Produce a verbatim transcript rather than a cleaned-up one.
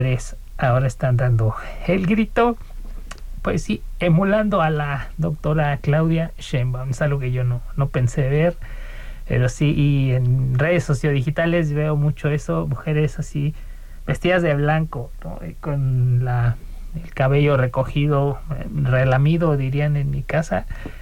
ahora están dando el grito, pues sí, emulando a la doctora Claudia Sheinbaum. Es algo que yo no, no pensé ver, pero sí, y en redes sociodigitales veo mucho eso, mujeres así vestidas de blanco, ¿no? Y con la, el cabello recogido, eh, relamido, dirían en mi casa,